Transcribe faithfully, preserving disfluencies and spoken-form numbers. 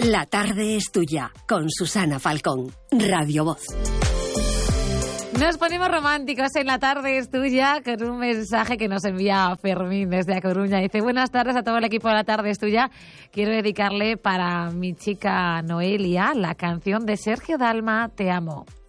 La tarde es tuya, con Susana Falcón, Radio Voz. Nos ponemos románticos en La tarde es tuya con un mensaje que nos envía Fermín desde A Coruña. Dice, buenas tardes a todo el equipo de La tarde es tuya. Quiero dedicarle para mi chica Noelia la canción de Sergio Dalma, Te amo.